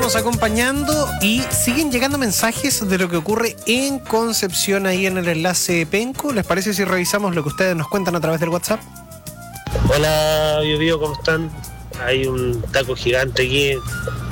seguimos acompañando y siguen llegando mensajes de lo que ocurre en Concepción ahí en el enlace Penco. ¿Les parece si revisamos lo que ustedes nos cuentan a través del WhatsApp? Hola, Bio, ¿cómo están? Hay un taco gigante aquí